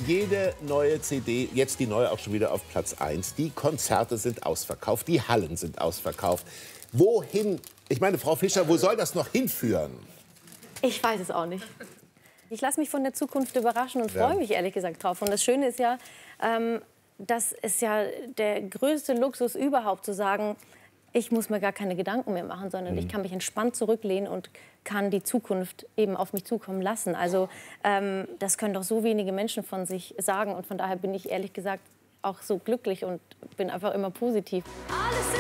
jede neue CD, jetzt die neue auch schon wieder auf Platz 1. Die Konzerte sind ausverkauft, die Hallen sind ausverkauft. Wohin? Ich meine, Frau Fischer, wo soll das noch hinführen? Ich weiß es auch nicht. Ich lasse mich von der Zukunft überraschen und freue mich ehrlich gesagt drauf. Und das Schöne ist ja, das ist ja der größte Luxus überhaupt, zu sagen, ich muss mir gar keine Gedanken mehr machen, sondern ich kann mich entspannt zurücklehnen und kann die Zukunft eben auf mich zukommen lassen. Also das können doch so wenige Menschen von sich sagen. Und von daher bin ich ehrlich gesagt auch so glücklich und bin einfach immer positiv. Alles